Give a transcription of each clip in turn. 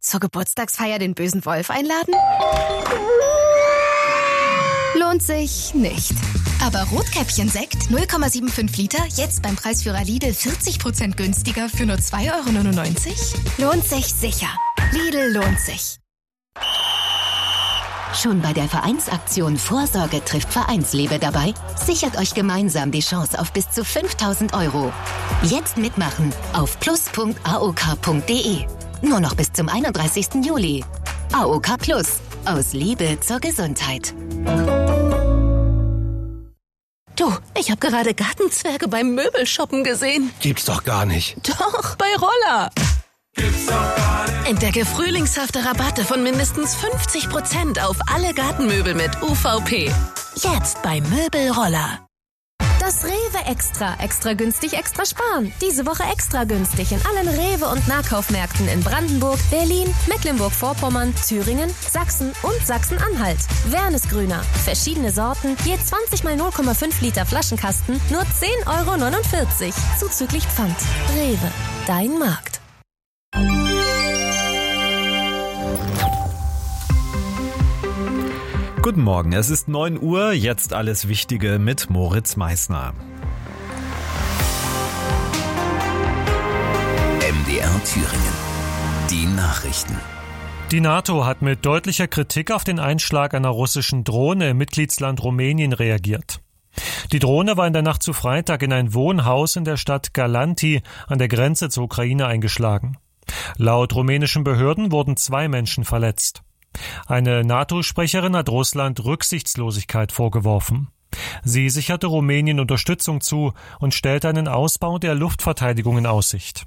Zur Geburtstagsfeier den bösen Wolf einladen? Lohnt sich nicht. Aber Rotkäppchen-Sekt 0,75 Liter, jetzt beim Preisführer Lidl 40% günstiger für nur 2,99 €? Lohnt sich sicher. Lidl lohnt sich. Schon bei der Vereinsaktion Vorsorge trifft Vereinslebe dabei? Sichert euch gemeinsam die Chance auf bis zu 5.000 €. Jetzt mitmachen auf plus.aok.de. Nur noch bis zum 31. Juli. AOK Plus. Aus Liebe zur Gesundheit. Du, ich habe gerade Gartenzwerge beim Möbelshoppen gesehen. Gibt's doch gar nicht. Doch, bei Roller. Gibt's doch gar nicht. Entdecke frühlingshafte Rabatte von mindestens 50% auf alle Gartenmöbel mit UVP. Jetzt bei Möbelroller. Das Rewe Extra günstig, extra sparen. Diese Woche extra günstig in allen Rewe- und Nahkaufmärkten in Brandenburg, Berlin, Mecklenburg-Vorpommern, Thüringen, Sachsen und Sachsen-Anhalt. Wernesgrüner. Verschiedene Sorten, je 20 mal 0,5 Liter Flaschenkasten, nur 10,49 €. Zuzüglich Pfand. Rewe. Dein Markt. Guten Morgen, es ist 9 Uhr, jetzt alles Wichtige mit Moritz Meissner. MDR Thüringen. Die Nachrichten. Die NATO hat mit deutlicher Kritik auf den Einschlag einer russischen Drohne im Mitgliedsland Rumänien reagiert. Die Drohne war in der Nacht zu Freitag in ein Wohnhaus in der Stadt Galanti an der Grenze zur Ukraine eingeschlagen. Laut rumänischen Behörden wurden 2 Menschen verletzt. Eine NATO-Sprecherin hat Russland Rücksichtslosigkeit vorgeworfen. Sie sicherte Rumänien Unterstützung zu und stellte einen Ausbau der Luftverteidigung in Aussicht.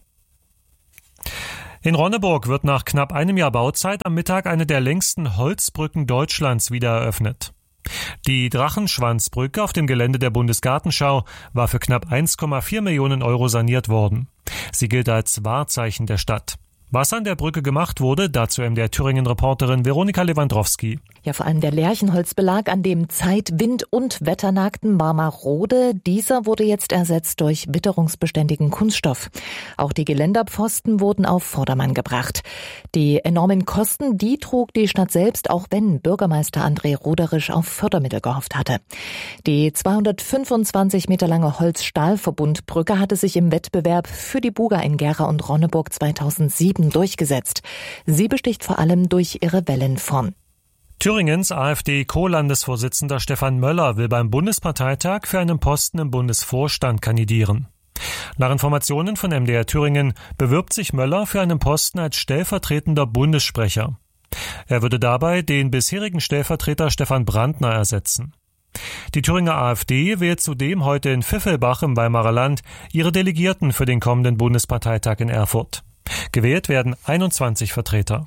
In Ronneburg wird nach knapp einem Jahr Bauzeit am Mittag eine der längsten Holzbrücken Deutschlands wieder eröffnet. Die Drachenschwanzbrücke auf dem Gelände der Bundesgartenschau war für knapp 1,4 Millionen € saniert worden. Sie gilt als Wahrzeichen der Stadt. Was an der Brücke gemacht wurde, dazu MDR Thüringen-Reporterin Veronika Lewandowski. Ja, vor allem der Lärchenholzbelag an dem zeit-, wind- und wetternackten Marmarode, dieser wurde jetzt ersetzt durch witterungsbeständigen Kunststoff. Auch die Geländerpfosten wurden auf Vordermann gebracht. Die enormen Kosten, die trug die Stadt selbst, auch wenn Bürgermeister André Roderisch auf Fördermittel gehofft hatte. Die 225 Meter lange Holz-Stahl-Verbundbrücke hatte sich im Wettbewerb für die Buga in Gera und Ronneburg 2007 durchgesetzt. Sie besticht vor allem durch ihre Wellenform. Thüringens AfD-Co-Landesvorsitzender Stefan Möller will beim Bundesparteitag für einen Posten im Bundesvorstand kandidieren. Nach Informationen von MDR Thüringen bewirbt sich Möller für einen Posten als stellvertretender Bundessprecher. Er würde dabei den bisherigen Stellvertreter Stefan Brandner ersetzen. Die Thüringer AfD wählt zudem heute in Pfiffelbach im Weimarer Land ihre Delegierten für den kommenden Bundesparteitag in Erfurt. Gewählt werden 21 Vertreter.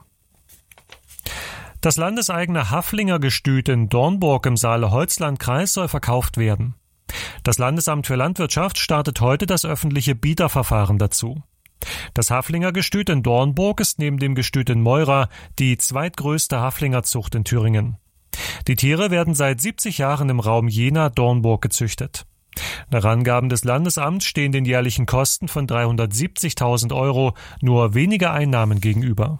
Das landeseigene Haflinger Gestüt in Dornburg im Saale-Holzland-Kreis soll verkauft werden. Das Landesamt für Landwirtschaft startet heute das öffentliche Bieterverfahren dazu. Das Haflinger Gestüt in Dornburg ist neben dem Gestüt in Meura die zweitgrößte Haflingerzucht in Thüringen. Die Tiere werden seit 70 Jahren im Raum Jena-Dornburg gezüchtet. Nach Angaben des Landesamts stehen den jährlichen Kosten von 370.000 € nur wenige Einnahmen gegenüber.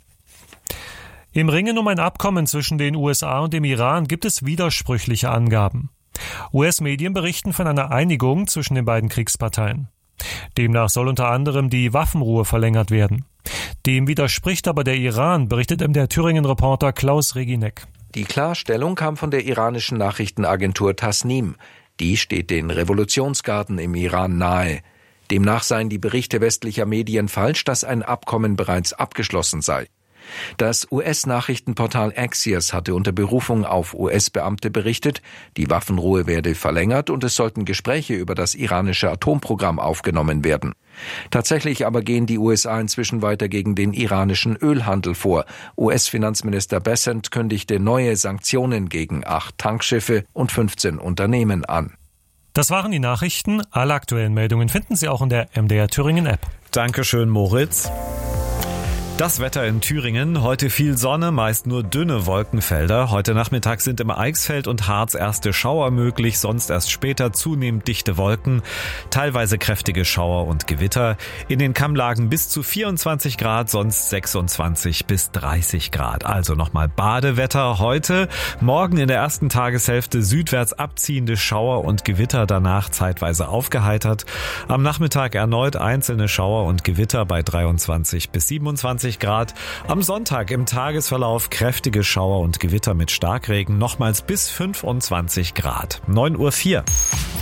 Im Ringen um ein Abkommen zwischen den USA und dem Iran gibt es widersprüchliche Angaben. US-Medien berichten von einer Einigung zwischen den beiden Kriegsparteien. Demnach soll unter anderem die Waffenruhe verlängert werden. Dem widerspricht aber der Iran, berichtet der Thüringen-Reporter Klaus Regineck. Die Klarstellung kam von der iranischen Nachrichtenagentur Tasnim. Die steht den Revolutionsgarden im Iran nahe. Demnach seien die Berichte westlicher Medien falsch, dass ein Abkommen bereits abgeschlossen sei. Das US-Nachrichtenportal Axios hatte unter Berufung auf US-Beamte berichtet, die Waffenruhe werde verlängert und es sollten Gespräche über das iranische Atomprogramm aufgenommen werden. Tatsächlich aber gehen die USA inzwischen weiter gegen den iranischen Ölhandel vor. US-Finanzminister Bessent kündigte neue Sanktionen gegen 8 Tankschiffe und 15 Unternehmen an. Das waren die Nachrichten. Alle aktuellen Meldungen finden Sie auch in der MDR Thüringen App. Dankeschön, Moritz. Das Wetter in Thüringen. Heute viel Sonne, meist nur dünne Wolkenfelder. Heute Nachmittag sind im Eichsfeld und Harz erste Schauer möglich, sonst erst später zunehmend dichte Wolken, teilweise kräftige Schauer und Gewitter. In den Kammlagen bis zu 24 Grad, sonst 26 bis 30 Grad. Also nochmal Badewetter heute. Morgen in der ersten Tageshälfte südwärts abziehende Schauer und Gewitter, danach zeitweise aufgeheitert. Am Nachmittag erneut einzelne Schauer und Gewitter bei 23 bis 27 Grad. Am Sonntag im Tagesverlauf kräftige Schauer und Gewitter mit Starkregen, nochmals bis 25 Grad. 9:04 Uhr.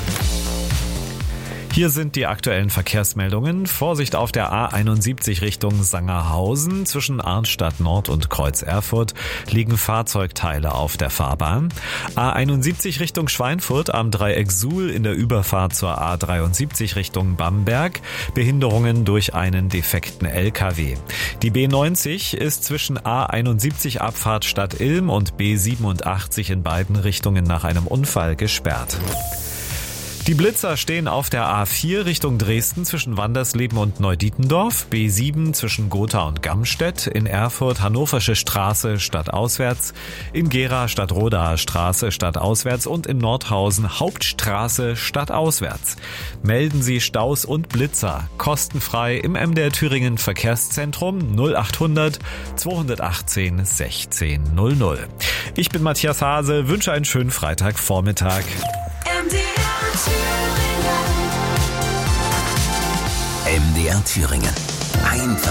Hier sind die aktuellen Verkehrsmeldungen. Vorsicht auf der A71 Richtung Sangerhausen. Zwischen Arnstadt Nord und Kreuz Erfurt liegen Fahrzeugteile auf der Fahrbahn. A71 Richtung Schweinfurt am Dreieck Suhl in der Überfahrt zur A73 Richtung Bamberg. Behinderungen durch einen defekten LKW. Die B90 ist zwischen A71 Abfahrt Stadt Ilm und B87 in beiden Richtungen nach einem Unfall gesperrt. Die Blitzer stehen auf der A4 Richtung Dresden zwischen Wandersleben und Neudietendorf, B7 zwischen Gotha und Gamstedt, in Erfurt Hannoversche Straße stadtauswärts, in Gera Stadtrodaer Straße stadtauswärts und in Nordhausen Hauptstraße stadtauswärts. Melden Sie Staus und Blitzer kostenfrei im MDR Thüringen Verkehrszentrum 0800 218 1600. Ich bin Matthias Hase, wünsche einen schönen Freitagvormittag. MDR Thüringen. Einfach